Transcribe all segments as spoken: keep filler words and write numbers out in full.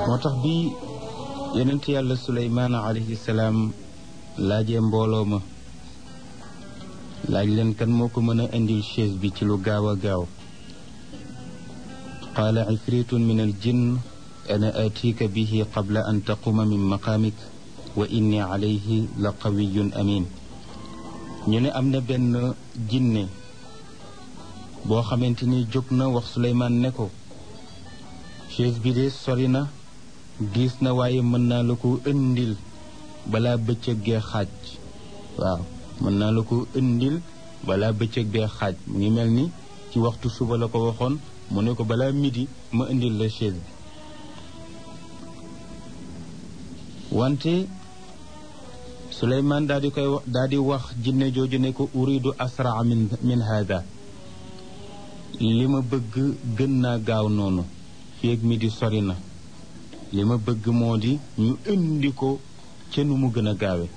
moo tax bi yonent yàlla suleymaan alayhi salaam laajee mbooloo ma laaj leen kan moo ko mën a indil chaise bi ci lu gaaw a gaaw qaala ifritun min al jinn ana atika bihi qabla an taquma min maqaamik wa inni alayhi la qawiyun amin ñu ne am na benn jinne boo xamante ni jóg na wax suleymaan ne ko chaise bi de sori na diis na waaye mën naa la ko indil balaa bëccëg gee xaaj waaw mën naa la ko indil balaa bëccëg bee xaaj mu ngi mel ni ci waxtu suba la ko waxoon mu ne ko balaa midi ma indil la chaise bi wante Suleymaan daal di koy daal di wax jinne jooju ne ko uridu asraa min min hada li ma bëgg gën naa gaaw noonu feeg midi sori na li ma bëgg moo di ñu indi ko ca nu mu gën a gaawe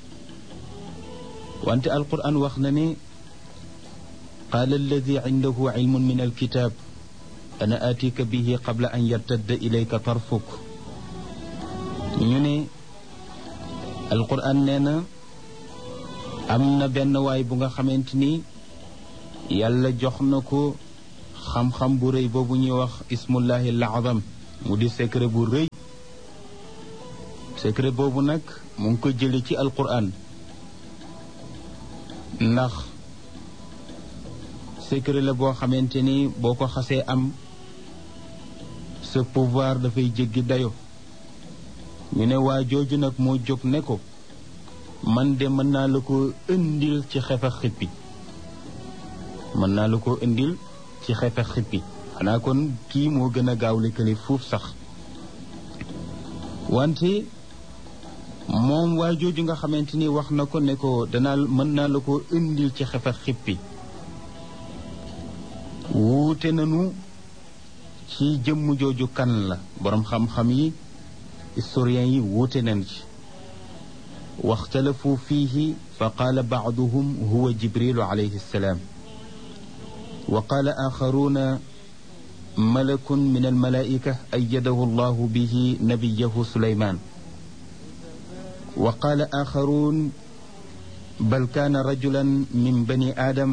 wante alquran wax na ne qaala alladi indahu ilmun min alkitab ana atika bihi qabla an yartadda ilayka tarfuk ñu ne alquran nee na am na benn waay bu nga xamante ni yàlla jox na ko xam-xam bu rëy boobu ñuy wax ismullahi al-azam mu di secret bu rëy secret boobu nag mu ngi ko jële ci alquran ndax secret la boo xamante ni boo ko xasee am sa pouvoir dafay jéggi dayo ñu ne waa jooju nag moo jóg ne ko man de mën naa la ko indil ci xefa xippi mën naa la ko indil ci xefa xippi xanaa kon kii moo gën a gaaw lëkkale fuuf sax wante moom waa jooju nga xamante ni wax na ko ne ko danaa mën naa la ko indil ci xefa xippi wuute nanu ci jëmm jooju kan la boroom xam-xam yi historiens yi wuute nañ ci waxtalafu fiihi fa qaala baaduhum huwa jibrilu alayhi salaam wa qaala axaruuna malakun min almalaika ayyadahu allahu bihi nabiyahu suleymaan wa qaala axaruun bal kaana rajulan min bani aadam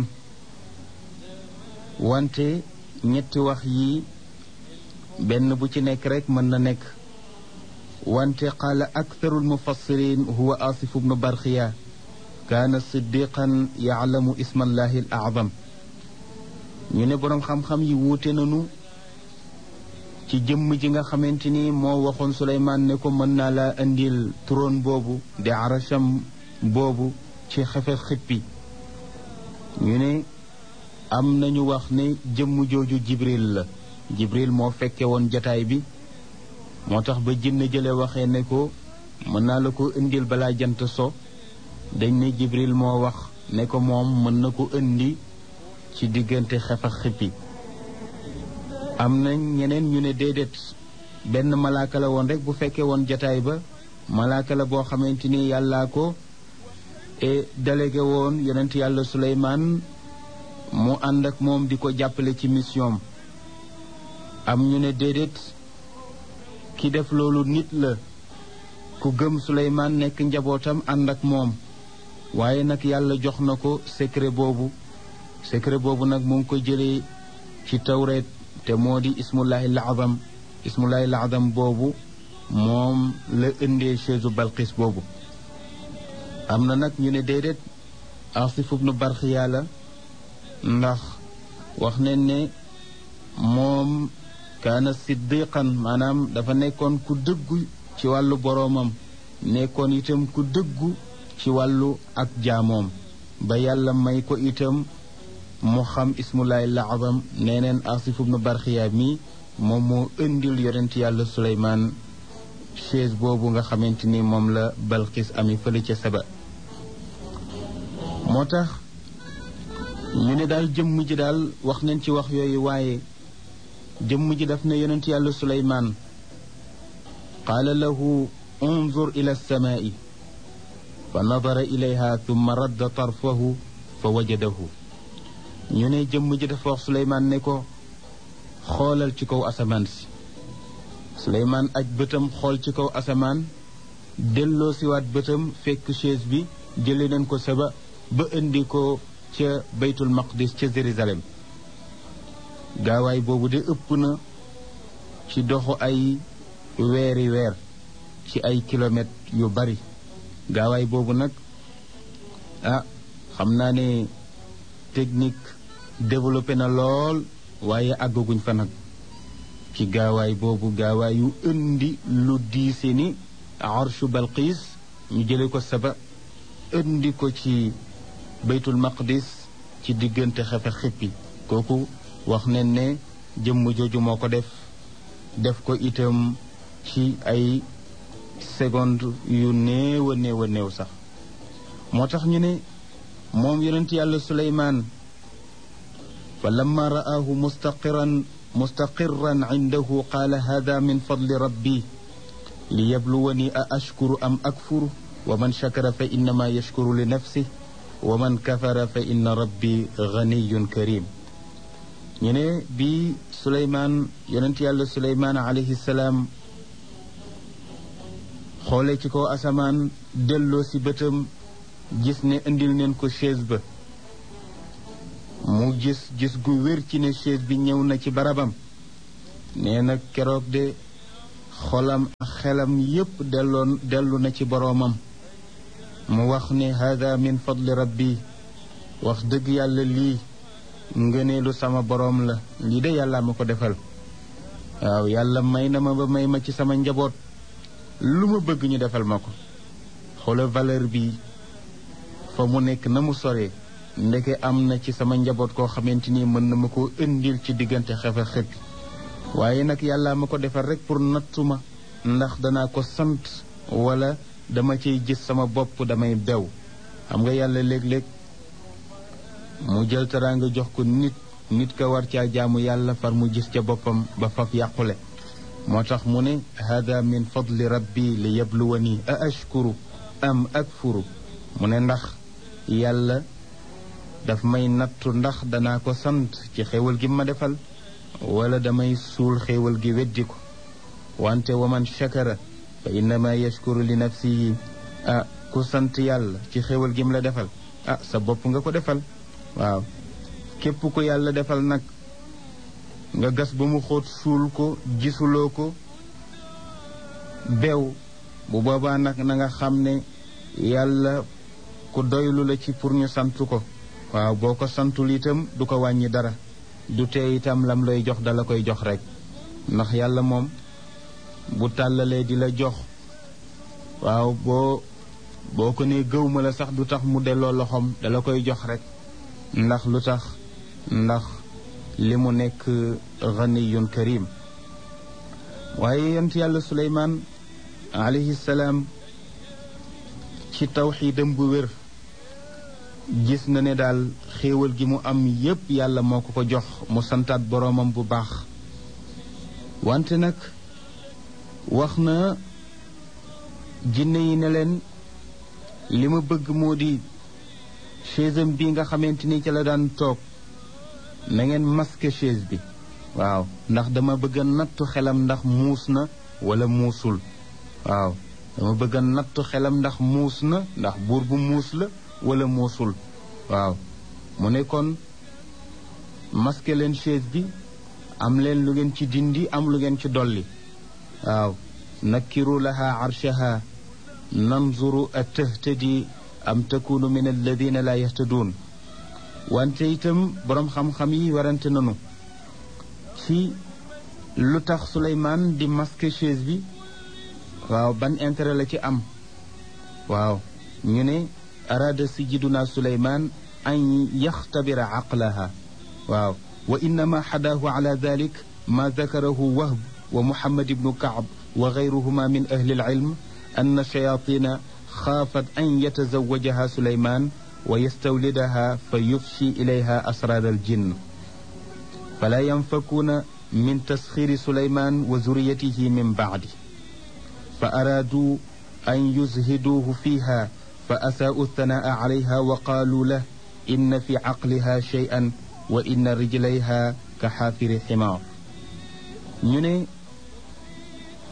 wante ñetti wax yi benn bu ci nekk rek mën na nekk wante qaala aktharu almufassirin huwa asif bnu barxiya kaana siddiqan yaclamu isma allahi al acdam ñu ne boroom xam-xam yi wuute nanu ci jëmm ji nga xamante ni moo waxoon Suleymaan ne ko mën naa laa indil trône boobu di arasham boobu ci xefe xippi ñu ne am nañu wax ne jëmm jooju jibril la jibril moo fekke woon jataay bi moo tax ba jinne jële waxee ne ko mën naa la ko indil balaa jant so dañ ne jibril moo wax ne ko moom mën na ko indi ci diggante xef ak xippi am na ñeneen ñu ne déedéet benn malaaka la woon rek bu fekkee woon jataay ba malaaka la boo xamante ni yàllaa ko et délégué woon yonent yàlla Suleymaan mu ànd ak moom di ko jàppale ci mission am ñu ne déedéet ki def loolu nit la ku gëm Suleymaan nekk njabootam ànd ak moom waaye nag yàlla jox na ko secret boobu secret boobu nag mu ngi ko jëlee ci tawreet te moo di ismullahi al-azam ismullahi al-azam boobu moom la indee chaise Balqis boobu am na nag ñu ne déedéet Asif ibnu Barxiya la ndax wax nañ ne moom kaana siddiqan maanaam dafa nekkoon ku dëggu ci wàllu boroomam nekkoon itam ku dëggu ci wàllu ak jaamoom ba yàlla may ko itam mu xam ismullahi al-azam nee neen Asif ibnu Barxiya mi moom moo indil yonent yàlla Suleymaan chaise boobu nga xamante ni moom la Balqis ami fële ca Saba moo tax ñu ne daal jëmm ji daal wax nañ ci wax yooyu waaye jëmm ji daf ne yonent yàlla Suleymaan qaala lahu unzur ila alsamaai fa nadara ilayha thumma radda tarfahu fa wajadahu ñu ne jëmm ji dafa wax Suleymaan ne ko xoolal ci kaw asamaan si Suleymaan aj bëtam xool ci kaw asamaan delloo siwaat bëtam fekk chaise bi jële nañ ko saba ba indi ko ca baytul maqdis ca Jérusalem gaawaay boobu de ëpp na ci doxu ay weeri weer ci ay kilomètres yu bari gaawaay boobu nag ah xam naa ne technique développé na lool waaye àggaguñ fa nag ci gaawaay boobu gaawaay yu indi lu diise ni arshu Balqiis ñu jële ko saba indi ko ci baytul maqdis ci diggante xefe xippi kooku wax nañ ne jëmm jooju moo ko def def ko itam ci ay seconde yu néew a néew a néew sax moo tax ñu ne moom yonent yàlla Suleymaan fa lamma ra'aahu mustaqiran mustaqirran indahu qaala hada min fadli rabbi li yabluwani a ashkuru am akfuru wa man shakara fa innama yashkuru li nafsihi wa man kafara fa inna rabbi ganiyun karim ñu ne bi Suleymaan yonent yàlla Suleymaan alayhi salaam xoole ci kaw asamaan delloo si bëtam gis ne indil neen ko chaise ba mu gis gis gu wér ci ne chaise bi ñëw na ci barabam nee na keroog de xolam ak xelam yépp delloon dellu na ci boroomam mu wax ne hada min fadli rabbi wax dëgg yàlla lii ngëneelu sama boroom la lii de yàlla ma ko defal waaw yàlla may na ma ba may ma ci sama njaboot lu ma bëgg ñu defal ma ko xoola valeur bi fa mu nekk na mu sore ndeke am na ci sama njaboot koo xamante ni mën na ma koo indil ci diggante xefe xëpp waaye nag yàlla ma ko defal rek pour nattuma ndax danaa ko sant wala dama ciy gis sama bopp damay bew xam nga yàlla léeg-léeg mu jël teraanga jox ko nit nit ka war caa jaamu yàlla far mu gis ca boppam ba faf yàqule moo tax mu ne hada min fadli rabbi li yabluwani a ashkuru am akfuru mu ne ndax yàlla daf may nattu ndax danaa ko sant ci xéewal gi ma defal wala damay suul xéewal gi weddi ko wante wa man shakara fa innama yashkuru li nafsihi ah ku sant yàlla ci xéewal gi mu la defal ah sa bopp nga ko defal waaw képp ko yàlla defal nag nga gas ba mu xóot suul ko gisuloo ko beew bu boobaa nag na nga xam ne yàlla ku doylu la ci pour ñu sant ko waaw boo ko santul itam du ko wàññi dara du tee itam lam lay jox dala koy jox rek ndax yàlla moom bu tàllalee di la jox waaw boo boo ko nee gëwma la sax du tax mu delloo loxoom dala koy jox rek ndax lu tax ndax li mu nekk ganiyun karim waaye yonent yàlla Suleymaan alayhi salaam ci tawxiidam bu wér gis na ne daal xéewal gi mu am yépp yàlla moo ko ko jox mu santaat boroomam bu baax wante nag wax na jinne yi ne leen li ma bëgg moo di chaise bi nga xamante ni ci la daan toog na ngeen masque chaise bi waaw ndax dama bëgg a nattu xelam ndax muus na wala muusul waaw dama bëgg a nattu xelam ndax muus na ndax buur bu muus la wala muusul waaw mu ne kon masque leen chaise bi am leen lu ngeen ci dindi am lu ngeen ci dolli waaw nakkiru laha arshaha nanzuru a tahtadi am takunu min alladina la yahtaduun wante itam boroom xam-xam yi warante nanu ci lu tax Suleymaan di masque chaise bi waaw ban intérêt la ci am waaw ñu ne araada sayyiduna Suleymaan an yaxtabira aqlaha waaw wa innama xadaahu ala dalik ma dakarahu Wahb wa Muhammad ibnu Kaab wa gayruhuma min ahli alilm anna shayatina xaafat an yatazawajaha Suleymaan wa yastawlidaha fa yufshi ilayha asraar aljinn fala yanfakuuna min tasxiiri Suleymaan wa zuriyatihi min bacdi fa araaduu an yuzhiduuhu fiiha fa asaa'u thanaa'a calayha wa qaaluu lahu inna fi caqliha shay'an wa inna rijlayha ka xaafiri ximaar ñu ne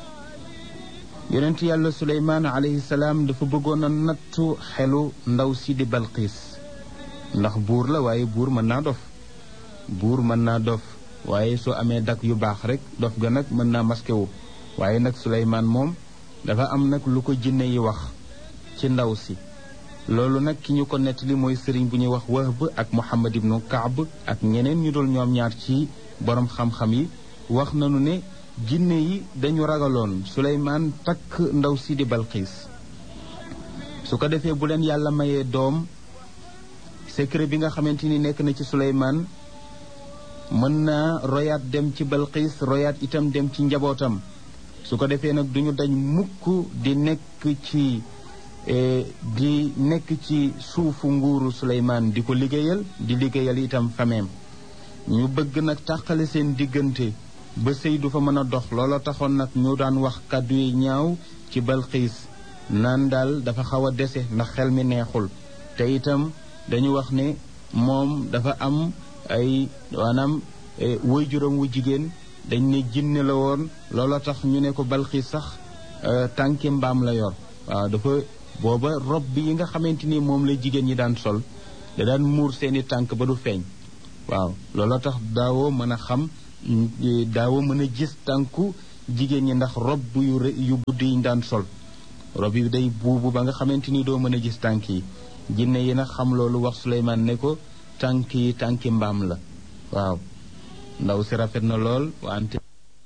yonent yàlla suleymaan alayhi salaam dafa bëggoon a nattu xelu ndaw si di balqiis ndax buur la waaye buur mën naa dof buur mën naa dof waaye soo amee dak yu baax rek dof ga nag mën naa masqué wu waaye nag suleymaan moom dafa am nag lu ko jinne yi wax ci ndaw si loolu nag ki ñu ko nettali mooy sëriñ bu ñuy wax Wahb ak Muhammad ibnu Kaab ak ñeneen ñu dul ñoom ñaar ci borom xam-xam yi wax nañu ne jinne yi dañu ragaloon suleymaan takk ndaw si di balqiis su ko defee bu leen yàlla mayee doom secret bi nga xamante ni nekk na ci suleymaan mën naa royaat dem ci balqiis royaat itam dem ci njabootam su ko defee nag duñu dañ mukk di nekk ci di nekk ci suufu nguuru suleymaan di ko liggéeyal di liggéeyal itam fameem ñu bëgg nag tàqale seen diggante ba sëy du fa mën a dox looloo taxoon nag ñu daan wax kàddu yi ñaaw ci balqiis naan daal dafa xaw a dese ndax xel mi neexul te itam dañu wax ne moom dafa am ay maanaam waajuram wu jigéen dañ ne jinne la woon looloo tax ñu ne ko balqiis sax tànki mbaam la yor waaw dafa booba rob bi yi nga xamante ni moom la jigéen ñi daan sol da daan muur seeni tànk ba du feeñ waaw looloo tax daawoo mën a xam daawoo mën a gis tànku jigéen ñi ndax rob yu yu gudd yi ñu daan sol rob yi day buubu ba nga xamante ni doo mën a gis tànk yi jinne yi nag xam loolu wax Suleymaan ne ko tànk yi tànki mbaam la waaw ndaw si rafet na lool wante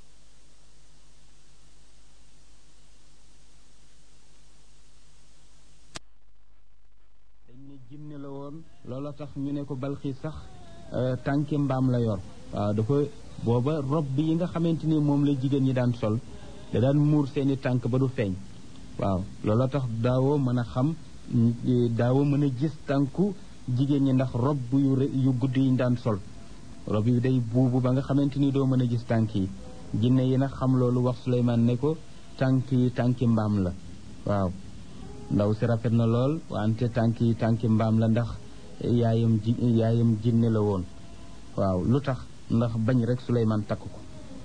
dañ ne jinne la woon looloo tax ñu ne ko balxiis sax tànki mbaam la yor waaw dafa booba rob bi yi nga xamante ni moom la jigéen ñi daan sol da daan muur seeni tànk ba du feeñ waaw looloo tax daawoo mën a xam daawoo mën a gis tànku jigéen ñi ndax rob yu yu gudd yi ñu daan sol rob yi day buubu ba nga xamante ni doo mën a gis tànk yi jinne yi nag xam loolu wax Suleymaan ne ko tànk yi tànki mbaam la waaw ndaw si rafet na lool wante tànk yi tànki mbaam la ndax yaayam ji yaayam jinne la woon waaw lu tax ndax bañ rek Suleymaan takk ko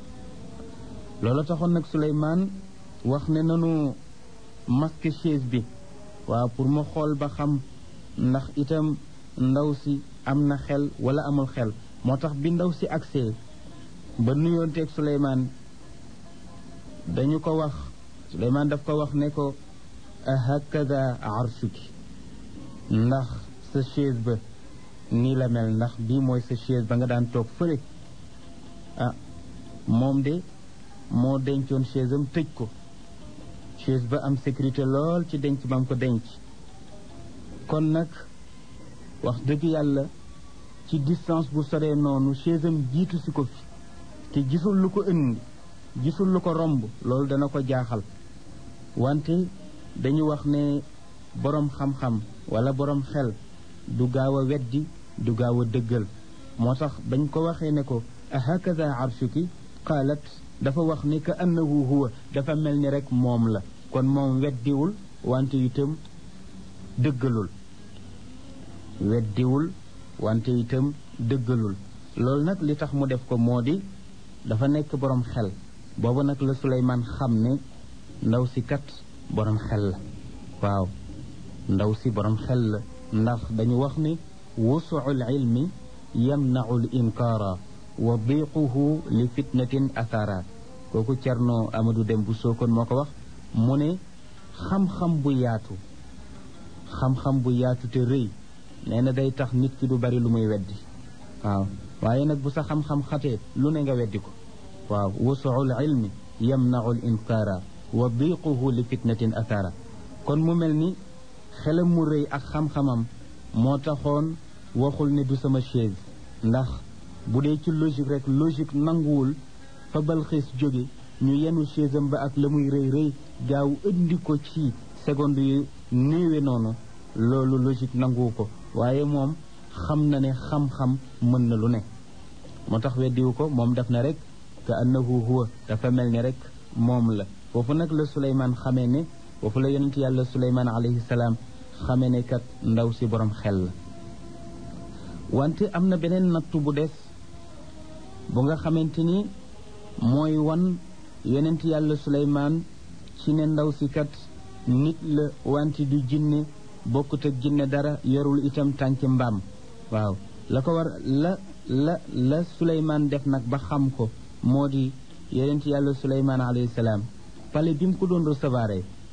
loolu taxoon nag Suleymaan wax ne nanu masque chaise bi waaw pour ma xool ba xam ndax itam ndaw si am na xel wala amul xel moo tax bi ndaw si agsee ba nuyoonteeg Suleymaan dañu ko wax Suleymaan daf ko wax ne ko ahakada arshuki ndax sa chaise ba nii la mel ndax bii mooy sa chaise ba nga daan toog fële ah moom de moo dencoon chaise am tëj ko chaise ba am sécurité lool ci denc ba mu ko denc kon nag wax dëgg yàlla ci distance bu soree noonu chaise am jiitu si ko fi te gisul lu ko ëndi gisul lu ko romb loolu dana ko jaaxal wante dañu wax ne boroom xam-xam wala boroom xel du gaaw a weddi du gaaw a dëggal moo tax bañ ko waxee ne ko ahakada arshuki qaalat dafa wax ni ka annahu huwa dafa mel ni rek moom la kon moom weddiwul wante itam dëggalul weddiwul wante itam dëggalul loolu nag li tax mu def ko moo di dafa nekk boroom xel boobu nag la Suleymaan xam ne ndaw si kat boroom xel la waaw ndaw si boroom xel la ndax dañu wax ni wusuul ilmi yamnau l inkaara wa diquhu li fitnatin athara kooku Cerno Amadou Dem bu Sokone moo ko wax mu ne xam-xam bu yaatu xam-xam bu yaatu te rëy nee na day tax nit ki du bari lu muy weddi waaw waaye nag bu sa xam-xam xatee lu ne nga weddi ko waaw wusuul ilmi yamnau l inkaara wa diquhu li fitnatin athara kon mu mel ni xelam mu rëy ak xam-xamam moo taxoon waxul ne du sama chaise ndax bu dee ci logique rek logique nanguwul fa Balxiis jóge ñu yenu chaise am ba ak la muy rëy rëy gaaw indi ko ci seconde yu néewe noonu loolu logique nanguwu ko waaye moom xam na ne xam-xam mën na lu ne moo tax weddiwu ko moom def na rek ka annahu huwa dafa mel ni rek moom la foofu nag la Suleymaan xamee ne foofu la yonent yàlla Suleymaan alayhi salaam xamee ne kat ndaw si borom xel la wante am na beneen nattu bu des bu nga xamante ni mooy wan yonent yàlla Suleymaan ci ne ndaw si kat nit la wante du jinne bokkut ak jinne dara yorul itam tànki mbaam waaw la ko war la la la Suleymaan def nag ba xam ko moo di yonent yàlla Suleymaan alayhi salaam pale bi mu ko doon recevoir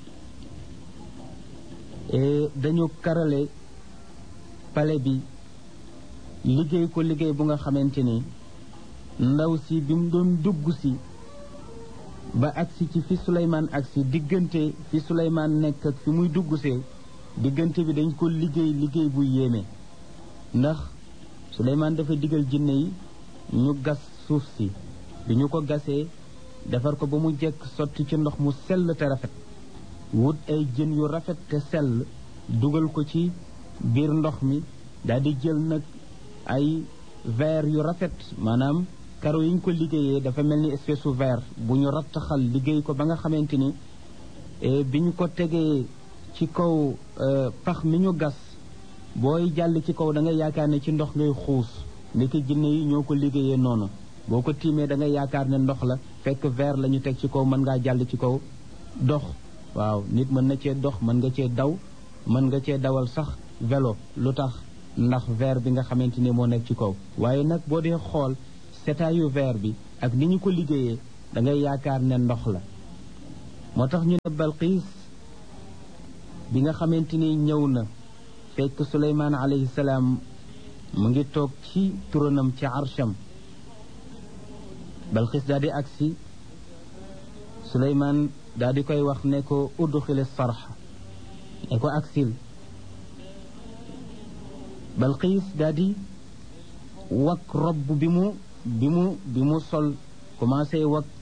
dañu karale pale bi liggéey ko liggéey bu nga xamante ni ndaw si bi mu doon dugg si ba agsi ci fi Suleymaan agsi diggante fi Suleymaan nekk ak fi muy dugg see diggante bi dañ ko liggéey liggéey bu yéeme ndax Suleymaan dafa digal jinne yi ñu gas suuf si bi ñu ko gasee defar ko ba mu jekk sotti ci ndox mu sell te rafet wut ay jën yu rafet te sell dugal ko ci biir ndox mi daal di jël nag ay verre yu rafet maanaam karo yi ñu ko liggéeyee dafa mel ni espèce u verre bu ñu rattaxal liggéey ko ba nga xamante ni bi ñu ko tegee ci kaw pax mi ñu gas booy jàll ci kaw da ngay yaakaar ne ci ndox ngay xuus ndeke jinne yi ñoo ko liggéeyee noonu boo ko tiimee da ngay yaakaar ne ndox la fekk verre la ñu teg ci kaw mën ngaa jàll ci kaw dox waaw nit mën na cee dox mën nga cee daw mën nga cee dawal sax vélo lu tax ndax verre bi nga xamante ni moo nekk ci kaw waaye nag boo dee xool setaayu verre bi ak ni ñu ko liggéeyee da ngay yaakaar ne ndox la moo tax ñu ne Balqiis bi nga xamante ni ñëw na fekk Suleymaan alayhi salaam mu ngi toog ci turanam ci arsham Balqiis daal di agsi Suleymaan daal di koy wax ne ko udxili sarx ne ko agsil Balqiis daal di wak robb bi mu bi mu bi mu sol commencé wak